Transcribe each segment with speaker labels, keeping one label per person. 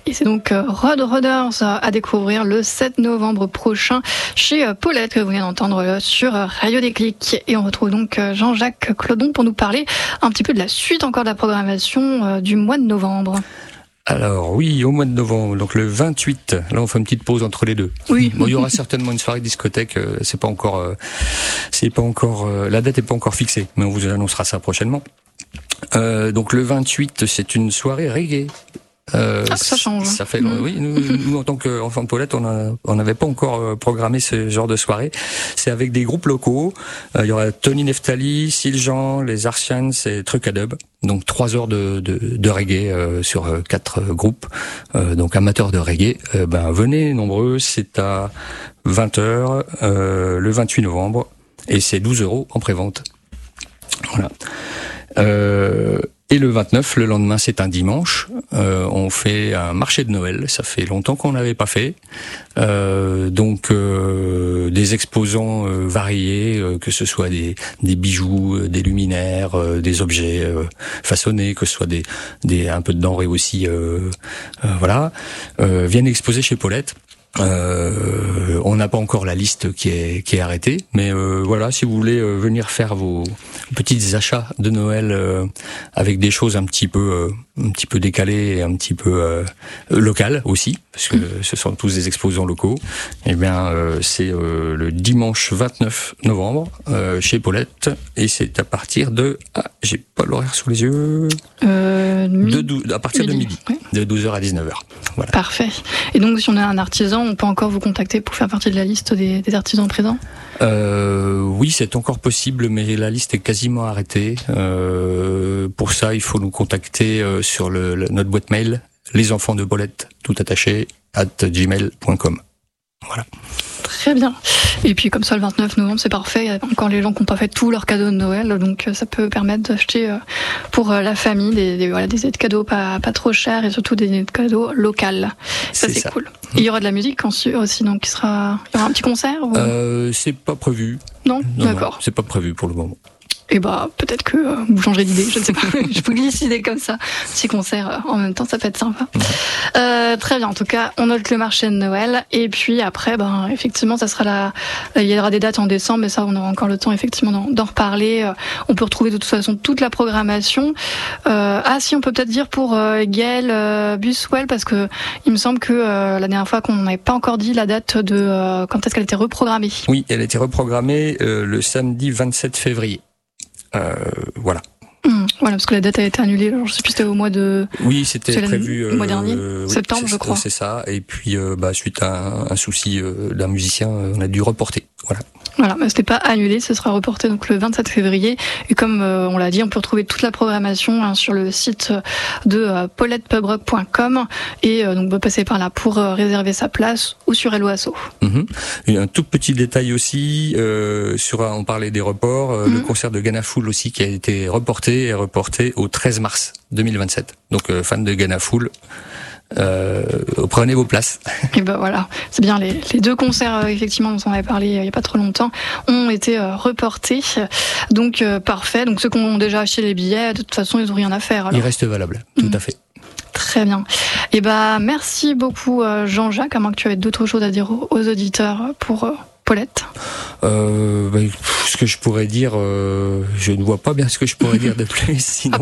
Speaker 1: Et c'est donc Road Roaders à découvrir le 7 novembre prochain chez Paulette, que vous venez d'entendre sur Radio Déclic. Et on retrouve donc Jean-Jacques Clodon pour nous parler un petit peu de la suite encore de la programmation du mois de novembre.
Speaker 2: Alors oui, au mois de novembre, donc le 28, là on fait une petite pause entre les deux.
Speaker 1: Oui.
Speaker 2: Bon, il y aura certainement une soirée discothèque, c'est pas encore, la date est pas encore fixée, mais on vous annoncera ça prochainement. Donc le 28, c'est une soirée reggae.
Speaker 1: Ça change.
Speaker 2: Ça fait, oui, nous en tant qu'enfants de Paulette, on n'avait pas encore programmé ce genre de soirée. C'est avec des groupes locaux. Il y aura Tony Neftali, Siljan, les Artians et Trucadub. Donc 3 heures de reggae sur 4 groupes. Donc amateurs de reggae, venez nombreux. C'est à 20h le 28 novembre et c'est 12 € en prévente. Voilà. Et le 29, le lendemain, c'est un dimanche. On fait un marché de Noël. Ça fait longtemps qu'on n'avait pas fait. Donc des exposants variés, que ce soit des bijoux, des luminaires, des objets façonnés, que ce soit un peu de denrées aussi. Voilà, viennent exposer chez Paulette. On n'a pas encore la liste qui est arrêtée, mais voilà, si vous voulez venir faire vos petits achats de Noël avec des choses un petit peu décalées et un petit peu locales aussi, parce que ce sont tous des exposants locaux. Eh bien, c'est le dimanche 29 novembre chez Paulette, et c'est à partir de j'ai pas l'horaire sous les yeux. À partir de midi, oui. De 12h à 19h. Voilà.
Speaker 1: Parfait. Et donc, si on a un artisan, on peut encore vous contacter pour faire partie de la liste des artisans présents ?
Speaker 2: Oui, c'est encore possible, mais la liste est quasiment arrêtée. Pour ça, il faut nous contacter sur notre boîte mail, lesenfantsdepaulette, tout attaché, @gmail.com. Voilà.
Speaker 1: Très bien. Et puis comme ça, le 29 novembre, c'est parfait. Il y a encore les gens qui n'ont pas fait tous leurs cadeaux de Noël, donc ça peut permettre d'acheter pour la famille des aides cadeaux pas trop chers et surtout des aides cadeaux locales. Ça, c'est cool. Et il y aura de la musique aussi, donc il y aura un petit concert ou...
Speaker 2: C'est pas prévu.
Speaker 1: Non, d'accord.
Speaker 2: Non, c'est pas prévu pour le moment.
Speaker 1: Et peut-être que vous changerez d'idée, je ne sais pas. Je peux décider comme ça. Petit concert en même temps, ça peut être sympa. Très bien. En tout cas, on note le marché de Noël. Et puis après, effectivement, ça sera il y aura des dates en décembre, mais ça, on aura encore le temps, effectivement, d'en reparler. On peut retrouver de toute façon toute la programmation. Si, on peut peut-être dire pour Gaëlle Buswell, parce que il me semble que la dernière fois qu'on n'avait pas encore dit la date de quand est-ce qu'elle était reprogrammée.
Speaker 2: Oui, elle a été reprogrammée le samedi 27 février. Voilà.
Speaker 1: Voilà, parce que la date a été annulée. Alors, je sais plus, c'était au mois de...
Speaker 2: Oui, c'était prévu
Speaker 1: le mois dernier, septembre, je crois.
Speaker 2: C'est ça. Et puis, suite à un souci d'un musicien, on a dû reporter.
Speaker 1: Voilà, mais c'était pas annulé, ce sera reporté donc le 27 février. Et comme on l'a dit, on peut retrouver toute la programmation sur le site de paulettepubrock.com et donc passer par là pour réserver sa place ou sur Helloasso.
Speaker 2: Et un tout petit détail aussi on parlait des reports, le concert de Ghana Full aussi qui a été reporté au 13 mars 2027. Donc fans de Ghana Full, prenez vos places.
Speaker 1: Et voilà, c'est bien, les 2 concerts effectivement, on s'en avait parlé il y a pas trop longtemps, ont été reportés. Donc parfait. Donc ceux qui ont déjà acheté les billets, de toute façon, ils n'ont rien à faire. Alors.
Speaker 2: Ils restent valables, tout à fait.
Speaker 1: Très bien. Et merci beaucoup Jean-Jacques, à moins que tu aies d'autres choses à dire aux auditeurs pour Paulette.
Speaker 2: Ce que je pourrais dire, je ne vois pas bien ce que je pourrais dire de plus. Sinon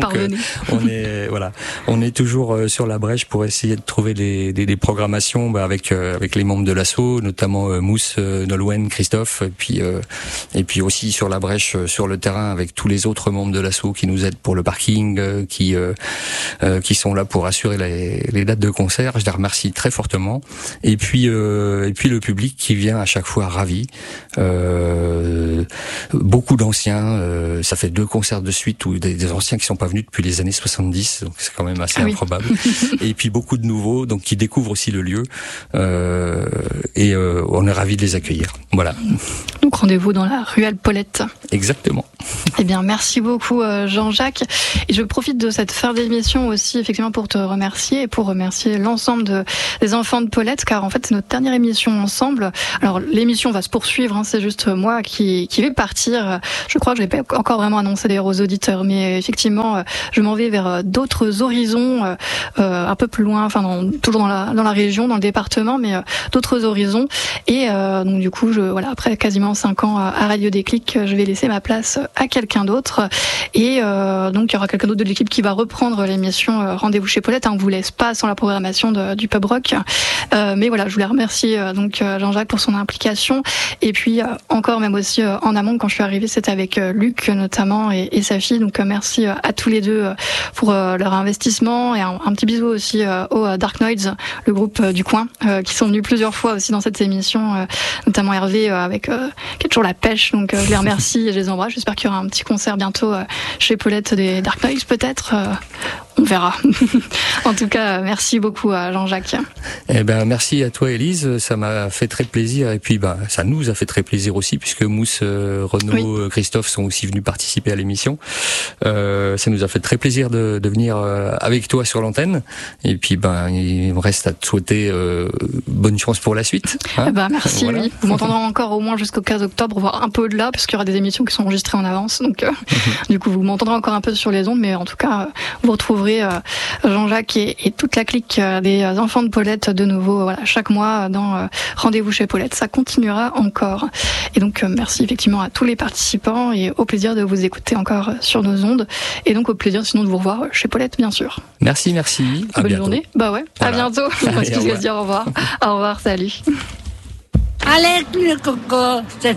Speaker 2: on est toujours sur la brèche pour essayer de trouver des programmations avec les membres de l'asso, notamment Mousse, Nolwenn, Christophe, et puis aussi sur la brèche sur le terrain avec tous les autres membres de l'asso qui nous aident pour le parking, qui sont là pour assurer les dates de concert. Je les remercie très fortement. Et puis le public qui vient à chaque fois ravi. Beaucoup d'anciens, ça fait 2 concerts de suite où des anciens qui sont pas venus depuis les années 70, donc c'est quand même assez improbable. Et puis beaucoup de nouveaux, donc qui découvrent aussi le lieu, et on est ravis de les accueillir. Voilà.
Speaker 1: Donc rendez-vous dans la ruelle Paulette.
Speaker 2: Exactement.
Speaker 1: Eh bien, merci beaucoup Jean-Jacques. Et je profite de cette fin d'émission aussi, effectivement, pour te remercier et pour remercier l'ensemble des enfants de Paulette, car en fait c'est notre dernière émission ensemble. Alors l'émission va va se poursuivre. Hein. C'est juste moi qui vais partir. Je crois que je l'ai pas encore vraiment annoncé d'ailleurs aux auditeurs, mais effectivement, je m'en vais vers d'autres horizons, un peu plus loin, enfin toujours dans la région, dans le département, mais d'autres horizons. Et donc du coup, après quasiment 5 ans à Radio Déclic, je vais laisser ma place à quelqu'un d'autre. Et donc il y aura quelqu'un d'autre de l'équipe qui va reprendre l'émission Rendez-vous chez Paulette. On vous laisse pas sans la programmation du pub rock. Mais voilà, je voulais remercier donc Jean-Jacques pour son implication. Et puis encore même aussi en amont, quand je suis arrivée, c'était avec Luc notamment et sa fille. Donc merci à tous les deux pour leur investissement et un petit bisou aussi aux Dark Noids, le groupe du coin, qui sont venus plusieurs fois aussi dans cette émission, notamment Hervé avec qui a toujours la pêche. Donc je les remercie et je les embrasse. J'espère qu'il y aura un petit concert bientôt chez Paulette des Dark Noids peut-être. On verra. En tout cas, merci beaucoup à Jean-Jacques.
Speaker 2: Eh ben, merci à toi, Élise. Ça m'a fait très plaisir. Et puis, ça nous a fait très plaisir aussi, puisque Mousse, Renaud, Christophe sont aussi venus participer à l'émission. Ça nous a fait très plaisir de venir avec toi sur l'antenne. Et puis, il me reste à te souhaiter bonne chance pour la suite. Hein,
Speaker 1: merci. Voilà. Oui. Vous m'entendrez encore au moins jusqu'au 15 octobre, voire un peu au-delà, parce qu'il y aura des émissions qui sont enregistrées en avance. Donc, du coup, vous m'entendrez encore un peu sur les ondes, mais en tout cas, vous retrouverez Jean-Jacques et toute la clique des enfants de Paulette de nouveau chaque mois dans Rendez-vous chez Paulette. Ça continuera encore. Et donc merci effectivement à tous les participants et au plaisir de vous écouter encore sur nos ondes et donc au plaisir sinon de vous revoir chez Paulette bien sûr.
Speaker 2: Merci. À
Speaker 1: Bonne
Speaker 2: bientôt.
Speaker 1: Journée. Voilà. À bientôt. Excusez-moi de dire au revoir. Au revoir, salut.
Speaker 3: Allez le coco, c'est